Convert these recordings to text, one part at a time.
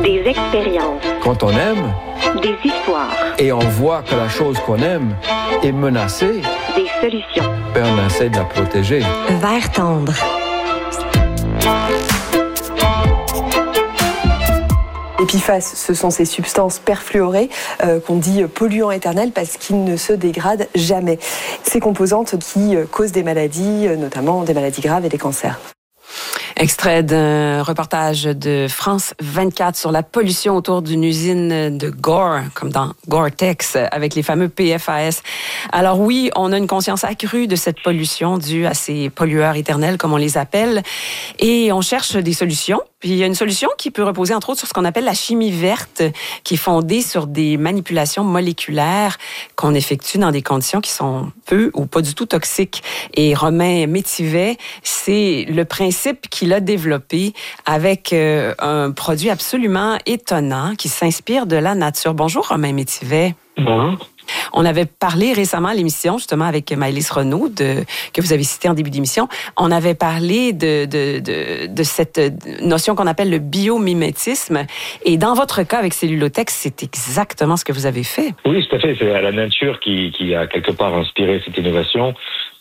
Des expériences. Quand on aime, des histoires. Et on voit que la chose qu'on aime est menacée, des solutions. On essaie de la protéger. Vert tendre. Les PFAS, ce sont ces substances perfluorées qu'on dit polluants éternels parce qu'ils ne se dégradent jamais. Ces composantes qui causent des maladies, notamment des maladies graves et des cancers. Extrait d'un reportage de France 24 sur la pollution autour d'une usine de Gore, comme dans Gore-Tex, avec les fameux PFAS. Alors oui, on a une conscience accrue de cette pollution due à ces pollueurs éternels, comme on les appelle, et on cherche des solutions. Puis il y a une solution qui peut reposer entre autres sur ce qu'on appelle la chimie verte, qui est fondée sur des manipulations moléculaires qu'on effectue dans des conditions qui sont peu ou pas du tout toxiques. Et Romain Métivet, c'est le principe qu'il a développé avec un produit absolument étonnant qui s'inspire de la nature. Bonjour Romain Métivet. Bonjour. On avait parlé récemment à l'émission, justement, avec Maëlys Renaud, que vous avez cité en début d'émission. On avait parlé de cette notion qu'on appelle le biomimétisme. Et dans votre cas, avec Cellulotex, c'est exactement ce que vous avez fait. Oui, tout à fait. C'est la nature qui a quelque part inspiré cette innovation,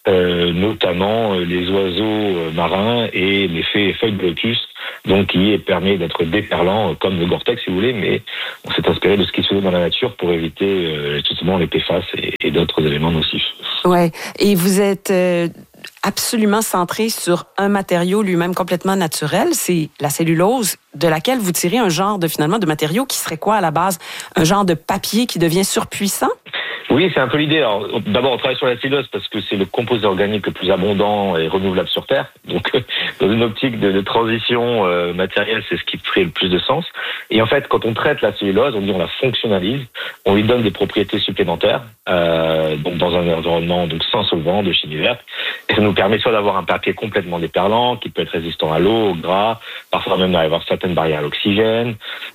notamment les oiseaux marins et les feuilles de lotus, donc qui permet d'être déperlant comme le Gore-Tex si vous voulez, mais on s'est inspiré de ce qui se fait dans la nature pour éviter justement les PFAS et d'autres éléments nocifs. Ouais, et vous êtes absolument centré sur un matériau lui-même complètement naturel, c'est la cellulose, de laquelle vous tirez un genre de matériau qui serait quoi à la base? Un genre de papier qui devient surpuissant? Oui, c'est un peu l'idée. Alors, d'abord, on travaille sur la cellulose parce que c'est le composé organique le plus abondant et renouvelable sur Terre. Donc, dans une optique de transition matérielle, c'est ce qui ferait le plus de sens. Et en fait, quand on traite la cellulose, on la fonctionnalise, on lui donne des propriétés supplémentaires, donc dans un environnement donc sans solvant, de chimie verte. Et ça nous permet soit d'avoir un papier complètement déperlant, qui peut être résistant à l'eau, au gras, parfois même d'avoir certaines barrières à l'oxygène,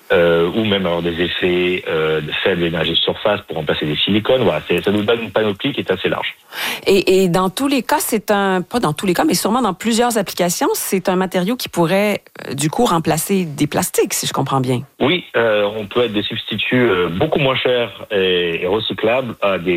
ou même avoir des effets de faible énergie de surface pour remplacer des silicones. Voilà, ça nous donne une panoplie qui est assez large. Et dans tous les cas, pas dans tous les cas, mais sûrement dans plusieurs applications, c'est un matériau qui pourrait, du coup, remplacer des plastiques, si je comprends bien. Oui, on peut être des substituts beaucoup moins chers et recyclables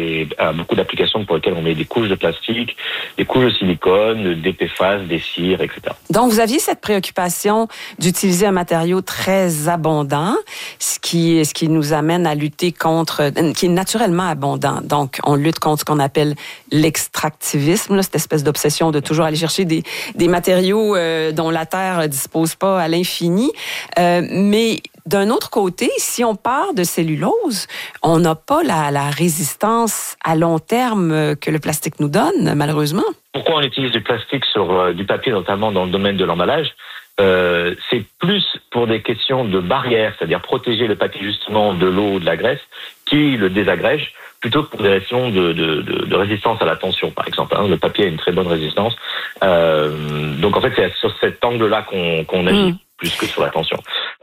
à beaucoup d'applications pour lesquelles on met des couches de plastique, des couches de silicone, des PFAS, des cires, etc. Donc, vous aviez cette préoccupation d'utiliser un matériau très abondant, ce qui nous amène à lutter qui est naturellement abondant. Donc, on lutte contre ce qu'on appelle l'extractivisme, cette espèce d'obsession de toujours aller chercher des matériaux dont la Terre ne dispose pas à l'infini. Mais d'un autre côté, si on part de cellulose, on n'a pas la résistance à long terme que le plastique nous donne, malheureusement. Pourquoi on utilise du plastique sur du papier, notamment dans le domaine de l'emballage? C'est plus pour des questions de barrière, c'est-à-dire protéger le papier justement de l'eau ou de la graisse qui le désagrège, plutôt que pour des raisons de résistance à la tension, par exemple. Le papier a une très bonne résistance. Donc en fait, c'est sur cet angle-là qu'on agit, plus que sur la tension.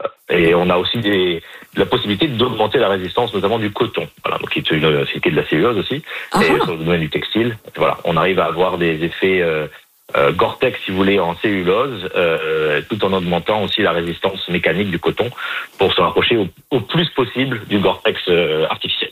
Et on a aussi la possibilité d'augmenter la résistance, notamment du coton. Voilà, donc qui est de la cellulose aussi. Et sur le domaine du textile, voilà, on arrive à avoir des effets Gore-Tex, si vous voulez, en cellulose, tout en augmentant aussi la résistance mécanique du coton pour se rapprocher au plus possible du Gore-Tex artificiel.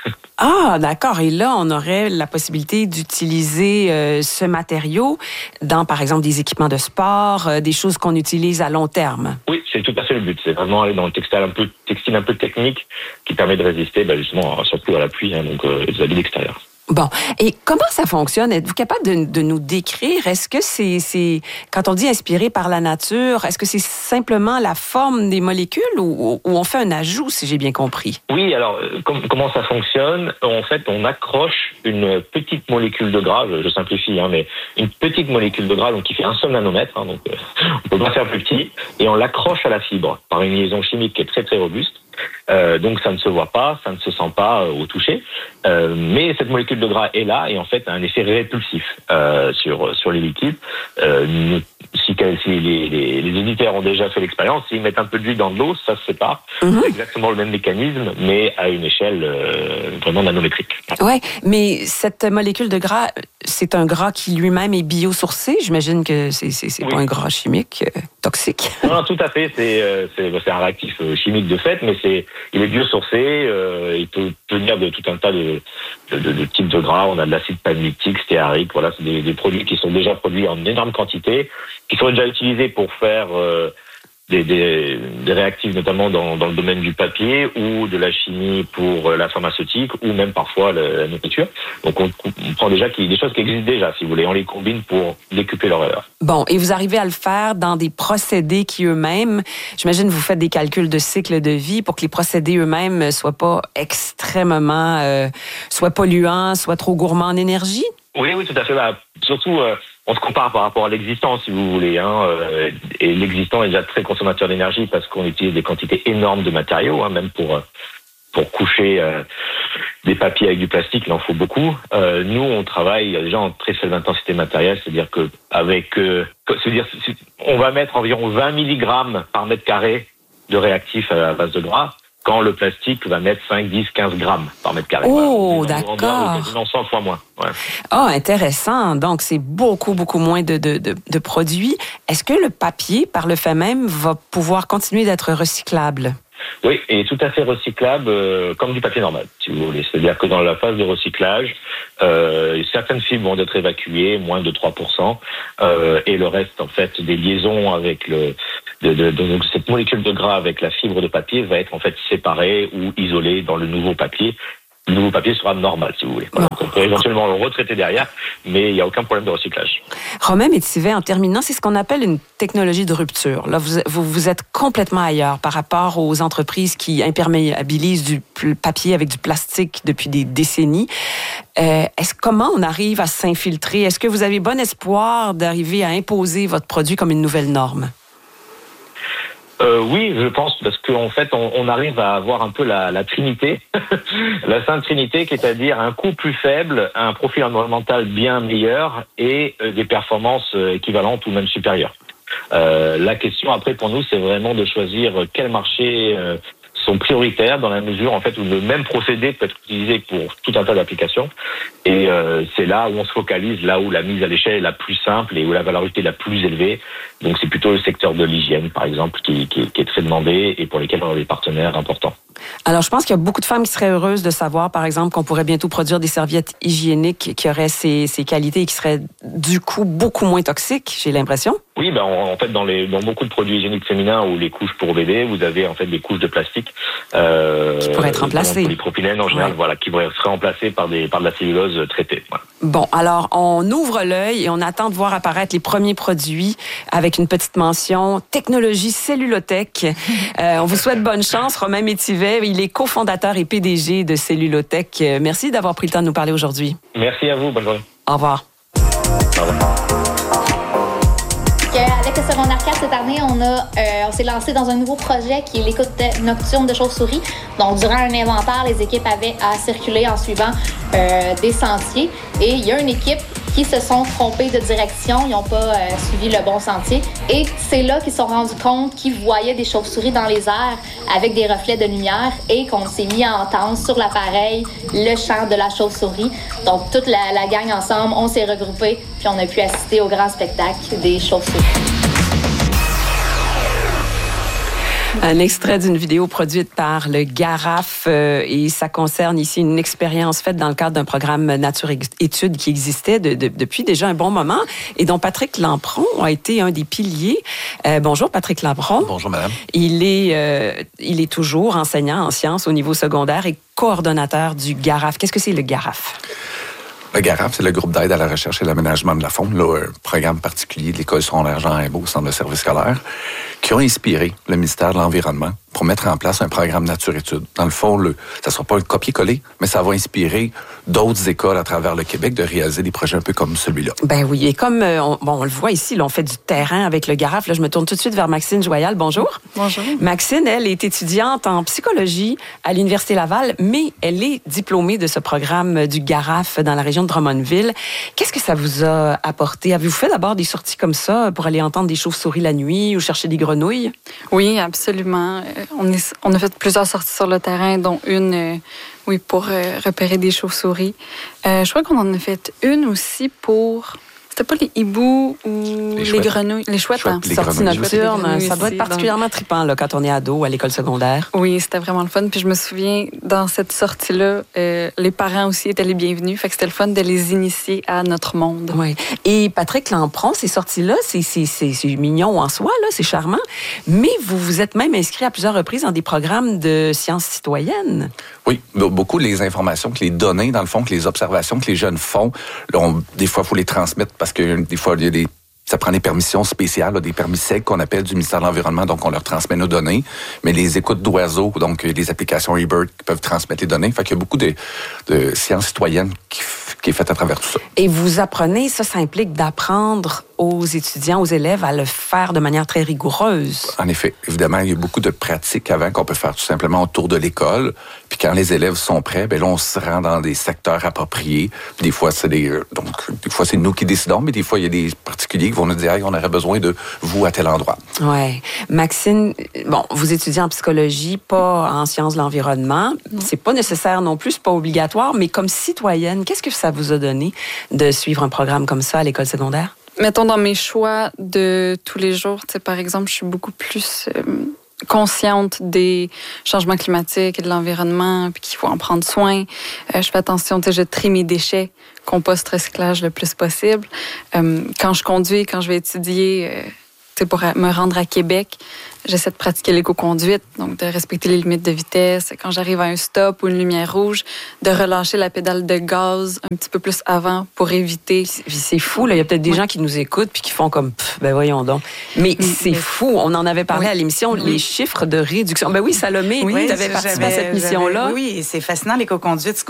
Ah, d'accord. Et là, on aurait la possibilité d'utiliser ce matériau dans, par exemple, des équipements de sport, des choses qu'on utilise à long terme. Oui, c'est tout à fait le but. C'est vraiment aller dans le textile un peu technique qui permet de résister, justement, surtout à la pluie, donc les habits d'extérieur. Bon. Et comment ça fonctionne? Êtes-vous capable de nous décrire? Est-ce que c'est, quand on dit inspiré par la nature, est-ce que c'est simplement la forme des molécules ou on fait un ajout, si j'ai bien compris? Oui, alors, comment ça fonctionne? En fait, on accroche une petite molécule de gras, je simplifie, mais une petite molécule de gras, donc qui fait 1 seul nanomètre, donc on peut pas faire plus petit, et on l'accroche à la fibre par une liaison chimique qui est très très robuste. Donc ça ne se voit pas, ça ne se sent pas au toucher, mais cette molécule de gras est là et en fait a un effet répulsif sur les liquides, si les éditeurs ont déjà fait l'expérience, s'ils mettent un peu d'huile dans de l'eau, ça se sépare. C'est exactement le même mécanisme, mais à une échelle vraiment nanométrique. Ouais, mais cette molécule de gras, c'est un gras qui lui-même est biosourcé. J'imagine que c'est pas un gras chimique toxique. Non, tout à fait. C'est un réactif chimique de fait, mais il est biosourcé. Il peut venir de tout un tas de types de gras. On a de l'acide palmitique, stéarique. Voilà, c'est des produits qui sont déjà produits en énorme quantité, qui sont déjà utilisés pour faire des réactifs, notamment dans le domaine du papier ou de la chimie pour la pharmaceutique ou même parfois la nourriture. Donc on prend déjà des choses qui existent déjà, si vous voulez. On les combine pour décupler leur valeur. Bon, et vous arrivez à le faire dans des procédés qui eux-mêmes, j'imagine vous faites des calculs de cycle de vie pour que les procédés eux-mêmes soient pas extrêmement, soit polluants, soit trop gourmands en énergie? Oui, tout à fait. Surtout, on se compare par rapport à l'existant, si vous voulez. Et l'existant est déjà très consommateur d'énergie parce qu'on utilise des quantités énormes de matériaux, même pour coucher des papiers avec du plastique, il en faut beaucoup. Nous, on travaille déjà en très faible intensité matérielle, c'est-à-dire que on va mettre environ 20 mg par mètre carré de réactifs à base de gras, quand le plastique va mettre 5, 10, 15 grammes par mètre carré. Oh, voilà. d'accord. Quasiment 100 fois moins. Ouais. Ah, intéressant. Donc, c'est beaucoup moins de produits. Est-ce que le papier, par le fait même, va pouvoir continuer d'être recyclable? Oui, et tout à fait recyclable comme du papier normal, si vous voulez. C'est-à-dire que dans la phase de recyclage, certaines fibres vont être évacuées, moins de 3%, et le reste, en fait, des liaisons avec donc cette molécule de gras avec la fibre de papier va être en fait séparée ou isolée dans le nouveau papier. Le nouveau papier sera normal, si vous voulez. Voilà. On peut éventuellement le retraiter derrière, mais il n'y a aucun problème de recyclage. Romain Métivet, en terminant, c'est ce qu'on appelle une technologie de rupture. Là, vous êtes complètement ailleurs par rapport aux entreprises qui imperméabilisent du papier avec du plastique depuis des décennies. Comment on arrive à s'infiltrer? Est-ce que vous avez bon espoir d'arriver à imposer votre produit comme une nouvelle norme? Oui, je pense, parce qu'en fait, on arrive à avoir un peu la Trinité, la Sainte Trinité, qui est à dire un coût plus faible, un profil environnemental bien meilleur et des performances équivalentes ou même supérieures. La question après pour nous, c'est vraiment de choisir quel marché sont prioritaires dans la mesure en fait où le même procédé peut être utilisé pour tout un tas d'applications et c'est là où on se focalise, là où la mise à l'échelle est la plus simple et où la valeur ajoutée est la plus élevée. Donc c'est plutôt le secteur de l'hygiène par exemple qui est très demandé et pour lesquels on a des partenaires importants. Alors je pense qu'il y a beaucoup de femmes qui seraient heureuses de savoir par exemple qu'on pourrait bientôt produire des serviettes hygiéniques qui auraient ces qualités et qui seraient du coup beaucoup moins toxiques, j'ai l'impression. Oui, en fait dans beaucoup de produits hygiéniques féminins ou les couches pour bébés, vous avez en fait des couches de plastique qui pourraient être remplacées. Polypropylène en général, voilà, qui pourraient être remplacées par de la cellulose traitée. Voilà. Bon, alors on ouvre l'œil et on attend de voir apparaître les premiers produits avec une petite mention technologie Cellulotech. On vous souhaite bonne chance, Romain Métivet. Il est cofondateur et PDG de Cellulotech. Merci d'avoir pris le temps de nous parler aujourd'hui. Merci à vous, bonne journée. Au revoir. Au revoir. Avec le secondaire 4 cette année, on s'est lancé dans un nouveau projet qui est l'écoute nocturne de chauves-souris. Donc, durant un inventaire, les équipes avaient à circuler en suivant des sentiers. Et il y a une équipe qui se sont trompés de direction. Ils n'ont pas suivi le bon sentier. Et c'est là qu'ils se sont rendus compte qu'ils voyaient des chauves-souris dans les airs avec des reflets de lumière et qu'on s'est mis à entendre sur l'appareil le chant de la chauve-souris. Donc, toute la gang ensemble, on s'est regroupés puis on a pu assister au grand spectacle des chauves-souris. Un extrait d'une vidéo produite par le Garaf et ça concerne ici une expérience faite dans le cadre d'un programme Nature Études qui existait depuis déjà un bon moment et dont Patrick Lampron a été un des piliers. Bonjour Patrick Lampron. Bonjour madame. Il est toujours enseignant en sciences au niveau secondaire et coordonnateur du Garaf. Qu'est-ce que c'est le Garaf? Le Garaf, c'est le groupe d'aide à la recherche et l'aménagement de la faune, là, un programme particulier de l'École secondaire Jean Raimbault, Centre de service scolaire, qui ont inspiré le ministère de l'Environnement pour mettre en place un programme Nature-Études. Dans le fond, ça ne sera pas un copier-coller, mais ça va inspirer d'autres écoles à travers le Québec de réaliser des projets un peu comme celui-là. Ben oui, et comme on le voit ici, là, on fait du terrain avec le Garaf. Là, je me tourne tout de suite vers Maxine Joyal. Bonjour. Bonjour. Maxine, elle est étudiante en psychologie à l'Université Laval, mais elle est diplômée de ce programme du Garaf dans la région de Drummondville. Qu'est-ce que ça vous a apporté? Avez-vous fait d'abord des sorties comme ça pour aller entendre des chauves-souris la nuit ou chercher des grenouilles? Oui, absolument. On a fait plusieurs sorties sur le terrain, dont une, pour repérer des chauves-souris. Je crois qu'on en a fait une aussi pour... C'était pas les hiboux ou les grenouilles, les chouettes. Sortie nocturne, ça doit être particulièrement trippant là, quand on est ado à l'école secondaire. Oui, c'était vraiment le fun. Puis je me souviens, dans cette sortie-là, les parents aussi étaient les bienvenus. Fait que c'était le fun de les initier à notre monde. Oui. Et Patrick Lampron, ces sorties-là, c'est mignon en soi, là, c'est charmant. Mais vous vous êtes même inscrit à plusieurs reprises dans des programmes de sciences citoyennes. Oui, beaucoup les informations, que les données, dans le fond, que les observations que les jeunes font, là, des fois, il faut les transmettre parce que des fois, il y a ça prend des permissions spéciales, là, des permis secs qu'on appelle du ministère de l'Environnement, donc on leur transmet nos données. Mais les écoutes d'oiseaux, donc les applications eBird qui peuvent transmettre les données. Fait qu'il y a beaucoup de sciences citoyennes qui est faite à travers tout ça. Et vous apprenez, ça implique d'apprendre aux étudiants, aux élèves à le faire de manière très rigoureuse. En effet. Évidemment, il y a beaucoup de pratiques avant qu'on peut faire tout simplement autour de l'école. Puis quand les élèves sont prêts, ben là, on se rend dans des secteurs appropriés. Puis des fois, des fois, c'est nous qui décidons, mais des fois, il y a des particuliers qui vont nous dire hey, on aurait besoin de vous à tel endroit. Oui. Maxine, bon, vous étudiez en psychologie, pas en sciences de l'environnement. C'est pas nécessaire non plus, c'est pas obligatoire, mais comme citoyenne, qu'est-ce que ça vous a donné de suivre un programme comme ça à l'école secondaire? Mettons, dans mes choix de tous les jours, par exemple, je suis beaucoup plus consciente des changements climatiques et de l'environnement, puis qu'il faut en prendre soin. Je fais attention, je trie mes déchets, compost, recyclage le plus possible. Quand je conduis, quand je vais étudier, pour me rendre à Québec, j'essaie de pratiquer l'éco-conduite, donc de respecter les limites de vitesse. Quand j'arrive à un stop ou une lumière rouge, de relâcher la pédale de gaz un petit peu plus avant pour éviter. C'est fou, là. Il y a peut-être des gens qui nous écoutent puis qui font comme, ben voyons donc. Mais c'est fou. On en avait parlé à l'émission, les chiffres de réduction. Ben oui, Salomé, tu avais participé à cette mission-là. Oui, c'est fascinant, l'éco-conduite.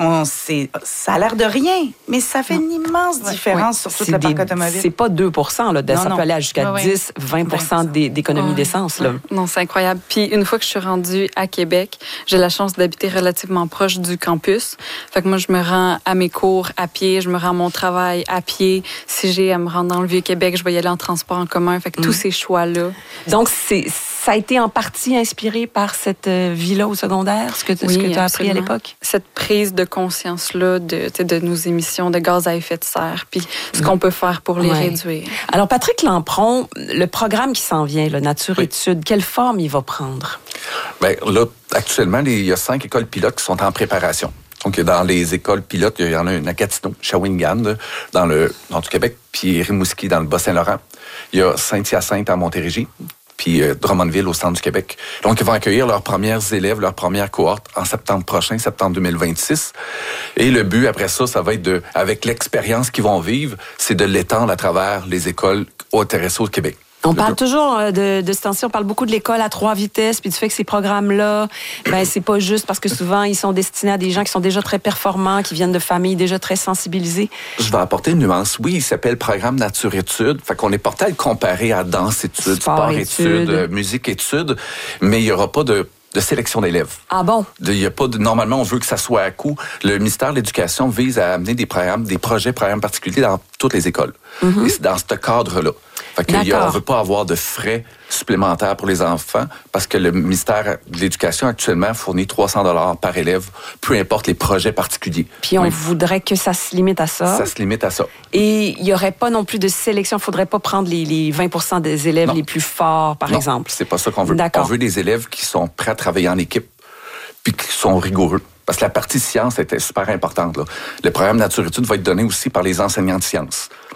Ça a l'air de rien, mais ça fait une immense différence sur toute le parc automobile. C'est pas 2 là. Ça peut aller jusqu'à 10, 20 d'économie d'essence, là. Non, c'est incroyable. Puis une fois que je suis rendue à Québec, j'ai la chance d'habiter relativement proche du campus. Fait que moi, je me rends à mes cours à pied, je me rends à mon travail à pied. Si j'ai à me rendre dans le Vieux-Québec, je vais y aller en transport en commun. Fait que tous ces choix-là. Donc, ça a été en partie inspiré par cette vie-là au secondaire, ce que tu as appris à l'époque? Cette prise de conscience-là de nos émissions de gaz à effet de serre, puis ce qu'on peut faire pour les réduire. Alors, Patrick Lampron, le programme qui s'en vient, le Nature-Études, quelle forme il va prendre? Bien, là, actuellement, il y a 5 écoles pilotes qui sont en préparation. Donc, dans les écoles pilotes, il y en a une à Gatineau, Shawinigan, dans le nord du Québec, puis Rimouski, dans le Bas-Saint-Laurent. Il y a Saint-Hyacinthe à Montérégie, puis Drummondville au centre du Québec. Donc, ils vont accueillir leurs premiers élèves, leur première cohorte en septembre prochain, septembre 2026. Et le but, après ça, ça va être avec l'expérience qu'ils vont vivre, c'est de l'étendre à travers les écoles intéressées au Québec. On parle toujours de ce temps-ci, on parle beaucoup de l'école à 3 vitesses, puis du fait que ces programmes-là, ben c'est pas juste parce que souvent, ils sont destinés à des gens qui sont déjà très performants, qui viennent de familles déjà très sensibilisées. Je vais apporter une nuance. Oui, il s'appelle Programme Nature-Études. Fait qu'on est porté à le comparer à Danse-Études, Sport-Études, Musique-Études, mais il y aura pas de sélection d'élèves. Ah bon? Il y a pas normalement, on veut que ça soit à coup. Le ministère de l'Éducation vise à amener des projets particuliers dans toutes les écoles. Mm-hmm. Et c'est dans ce cadre-là. Fait qu'on ne veut pas avoir de frais supplémentaires pour les enfants parce que le ministère de l'Éducation actuellement fournit 300 $ par élève, peu importe les projets particuliers. Puis on voudrait que ça se limite à ça. Ça se limite à ça. Et il n'y aurait pas non plus de sélection. Il ne faudrait pas prendre les 20 des élèves les plus forts, par exemple. C'est pas ça qu'on veut. On veut des élèves qui sont prêts à travailler en équipe puis qui sont rigoureux. Parce que la partie science était super importante. Là. Le programme Nature-Études va être donné aussi par les enseignants de sciences.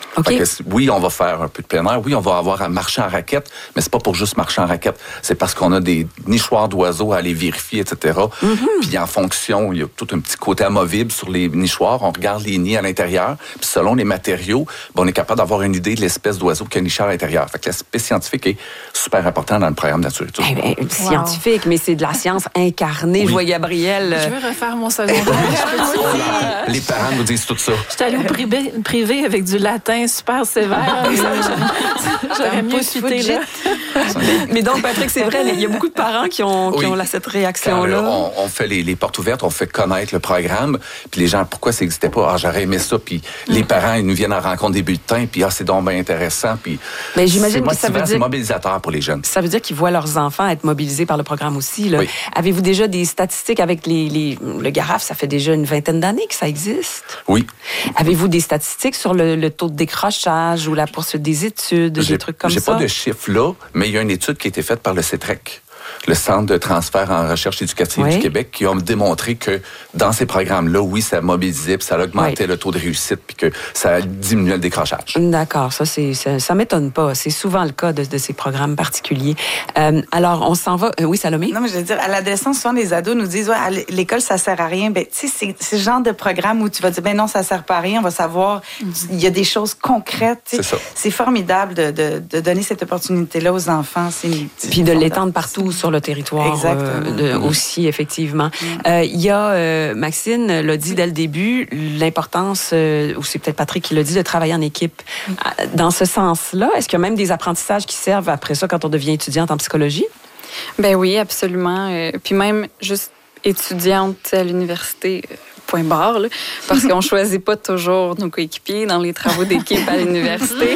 Okay. Oui, on va faire un peu de plein air. Oui, on va avoir à marcher en raquette, mais c'est pas pour juste marcher en raquette. C'est parce qu'on a des nichoirs d'oiseaux à aller vérifier, etc. Puis en fonction, il y a tout un petit côté amovible sur les nichoirs. On regarde les nids à l'intérieur. Puis selon les matériaux, on est capable d'avoir une idée de l'espèce d'oiseau qui a niché à l'intérieur. Fait que l'aspect scientifique est super important dans le programme Nature Études. Scientifique, mais c'est de la science incarnée. Oui. Je vois Gabrielle. Je veux refaire mon secondaire. Les parents nous disent tout ça. Je suis allée au privé avec du latin super sévère. J'aurais mieux chuté là. Mais donc, Patrick, c'est vrai, il y a beaucoup de parents qui ont cette réaction-là. Quand, on fait les portes ouvertes, on fait connaître le programme, puis les gens, pourquoi ça n'existait pas? J'aurais aimé ça, puis les parents, ils nous viennent en rencontre des bulletins, puis c'est donc bien intéressant, puis j'imagine que ça veut dire... c'est mobilisateur pour les jeunes. Ça veut dire qu'ils voient leurs enfants être mobilisés par le programme aussi. Là. Oui. Avez-vous déjà des statistiques avec le GARAF? Ça fait déjà une vingtaine d'années que ça existe. Oui. Avez-vous des statistiques sur le taux de décrochage ou la poursuite des études, des trucs comme ça? J'ai pas de chiffres là, mais il y a une étude qui a été faite par le CETREC, le Centre de transfert en recherche éducative du Québec, qui ont démontré que dans ces programmes-là, oui, ça mobilisait, puis ça augmentait le taux de réussite, puis que ça diminuait le décrochage. D'accord, ça m'étonne pas. C'est souvent le cas de ces programmes particuliers. Alors, on s'en va... oui, Salomé? Non, mais je veux dire, à l'adolescence, souvent, les ados nous disent, à l'école, ça sert à rien. Ben, tu sais, c'est ce genre de programme où tu vas dire, non, ça sert pas à rien, on va savoir, il y a des choses concrètes. C'est ça. C'est formidable de donner cette opportunité-là aux enfants. Puis de l'étendre partout sur le territoire aussi, effectivement. Il y a, Maxine l'a dit dès le début, l'importance, ou c'est peut-être Patrick qui l'a dit, de travailler en équipe. Dans ce sens-là, est-ce qu'il y a même des apprentissages qui servent après ça quand on devient étudiante en psychologie? Ben oui, absolument. Puis même juste étudiante à l'université... point barre, là, parce qu'on choisit pas toujours nos coéquipiers dans les travaux d'équipe à l'université.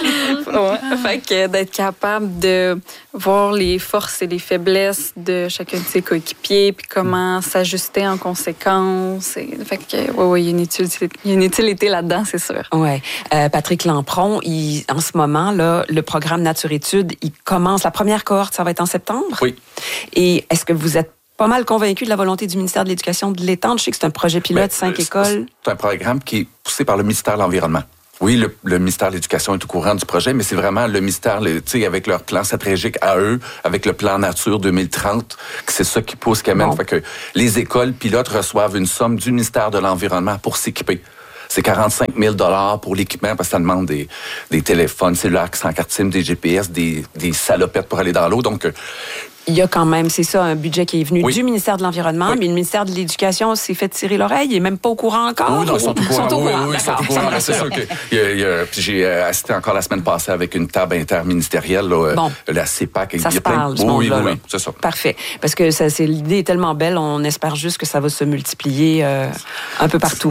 Fait que d'être capable de voir les forces et les faiblesses de chacun de ses coéquipiers, puis comment s'ajuster en conséquence. Fait que, il y a une utilité là-dedans, c'est sûr. Oui. Patrick Lampron, en ce moment, là, le programme Nature Études, il commence. La première cohorte, ça va être en septembre? Oui. Et est-ce que vous êtes pas mal convaincu de la volonté du ministère de l'Éducation de l'étendre? Je sais que c'est un projet pilote, 5 écoles. C'est un programme qui est poussé par le ministère de l'Environnement. Oui, le ministère de l'Éducation est au courant du projet, mais c'est vraiment le ministère, avec leur plan stratégique à eux, avec le plan Nature 2030, que c'est ça qui pousse quand même. Fait que les écoles pilotes reçoivent une somme du ministère de l'Environnement pour s'équiper. C'est 45 000 $ pour l'équipement parce que ça demande des téléphones cellulaires sans carte SIM, des GPS, des salopettes pour aller dans l'eau. Donc, il y a quand même, c'est ça, un budget qui est venu du ministère de l'Environnement, mais le ministère de l'Éducation s'est fait tirer l'oreille. Il n'est même pas au courant encore. Oui, non, ils sont au courant. Ils sont au courant. C'est sûr que puis j'ai assisté encore la semaine passée avec une table interministérielle, la CEPAC. Ça se parle, ce monde-là. Oui, c'est ça. Parfait. Parce que l'idée est tellement belle, on espère juste que ça va se multiplier un peu partout.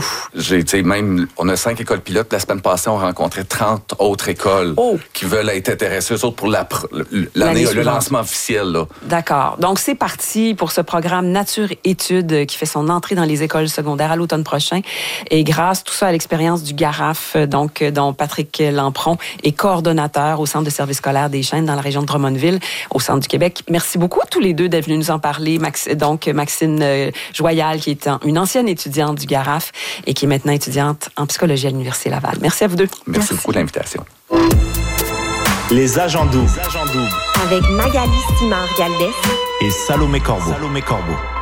On a 5 écoles pilotes. La semaine passée, on rencontrait 30 autres écoles qui veulent être intéressées, eux autres, pour l'année, le lancement officiel, là. D'accord. Donc, c'est parti pour ce programme Nature Études qui fait son entrée dans les écoles secondaires à l'automne prochain. Et grâce tout ça à l'expérience du GARAF, donc, dont Patrick Lampron est coordonnateur au Centre de services scolaires des Chênes dans la région de Drummondville, au centre du Québec. Merci beaucoup à tous les deux d'être venus nous en parler. Maxine Joyal, qui est une ancienne étudiante du GARAF et qui est maintenant étudiante en psychologie à l'Université Laval. Merci à vous deux. Merci beaucoup de l'invitation. Les agents doubles. Avec Magali Simard-Galdès et Salomé Corbeau.